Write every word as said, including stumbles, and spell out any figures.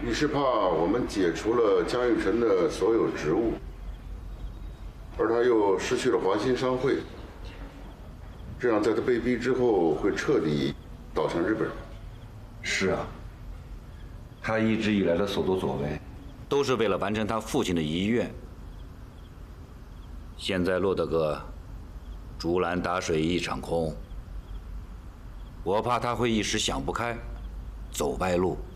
你是怕我们解除了江玉成的所有职务，而他又失去了华兴商会，这样在他被逼之后会彻底倒向日本人。 是啊，他一直以来的所作所为， 都是为了完成他父亲的遗愿。现在骆大哥竹篮打水一场空，我怕他会一时想不开，走歪路。